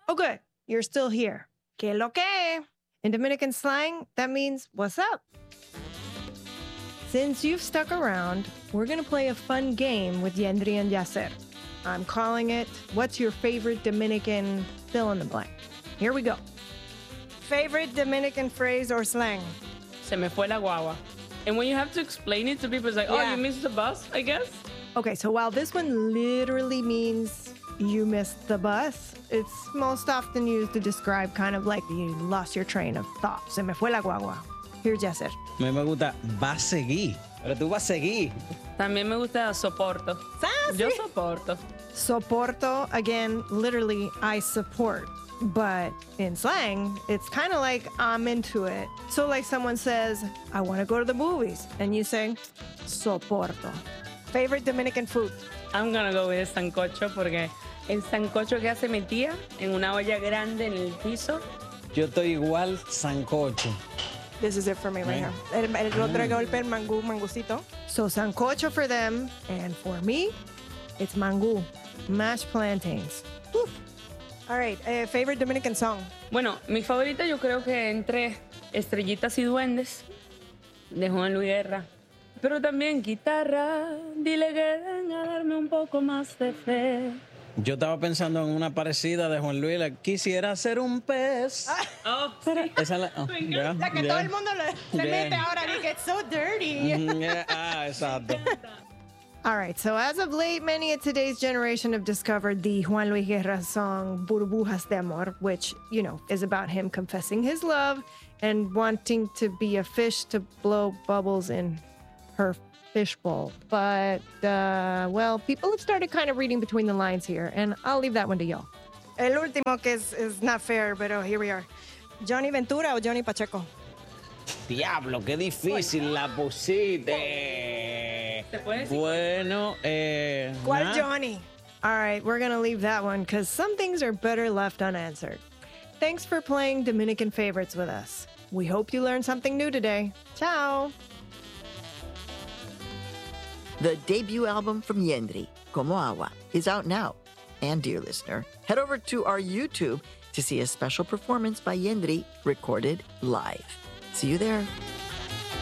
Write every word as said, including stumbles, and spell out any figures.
Oh, good. You're still here. Que lo que? In Dominican slang, that means what's up? Since you've stuck around, we're going to play a fun game with Yendri and Yacer. I'm calling it, What's Your Favorite Dominican Fill in the Blank? Here we go. Favorite Dominican phrase or slang? Se me fue la guagua. And when you have to explain it to people, it's like, oh, Yeah. you missed the bus, I guess? Okay, so while this one literally means you missed the bus, it's most often used to describe kind of like you lost your train of thought. Se me fue la guagua. Here's Yacer. A mí me gusta va a seguir. Pero tú vas a seguir. También me gusta soporto. Ah, Yo sí. soporto. Soporto, again, literally, I support. But in slang, it's kind of like I'm into it. So, like someone says, I want to go to the movies. And you say, soporto. Favorite Dominican food? I'm gonna go with sancocho porque el sancocho que hace mi tía en una olla grande en el piso. Yo estoy igual sancocho. This is it for me right here. El, el otro golpe, el mangú, mangucito. So, sancocho for them. And for me, it's mangú, mashed plantains. Woo. All right, uh, favorite Dominican song? Bueno, mi favorita yo creo que entre Estrellitas y Duendes de Juan Luis Guerra. Pero también guitarra, dile que venga a darme un poco más de fe. Yo estaba pensando en una parecida de Juan Luis. la- Quisiera ser un pez. Oh, Esa la, oh, ya, La que ya. todo el mundo le, le Yeah. mete ahora, y que it's so dirty. Mm, yeah, ah, exacto. All right, so as of late, many of today's generation have discovered the Juan Luis Guerra song Burbujas de Amor, which, you know, is about him confessing his love and wanting to be a fish to blow bubbles in her fishbowl. But, uh, well, people have started kind of reading between the lines here, and I'll leave that one to y'all. El último, que es, is not fair, pero here we are. Johnny Ventura o Johnny Pacheco? Diablo, qué difícil la pusiste. ¿Se puede decir? Bueno, eh. ¿Cuál nada. Johnny? All right, we're going to leave that one because some things are better left unanswered. Thanks for playing Dominican favorites with us. We hope you learned something new today. Ciao. The debut album from Yendri, Como Agua, is out now. And dear listener, head over to our YouTube to see a special performance by Yendri recorded live. See you there.